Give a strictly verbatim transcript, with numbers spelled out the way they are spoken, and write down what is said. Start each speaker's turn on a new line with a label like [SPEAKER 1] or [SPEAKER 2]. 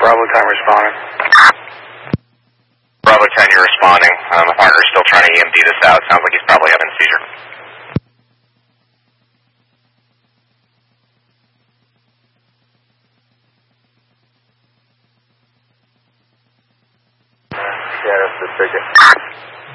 [SPEAKER 1] Bravo ten responding.
[SPEAKER 2] Bravo ten, you're responding. Um, my partner's still trying to E M D this out. Sounds like he's probably having a seizure.
[SPEAKER 1] Yeah, that's the ticket.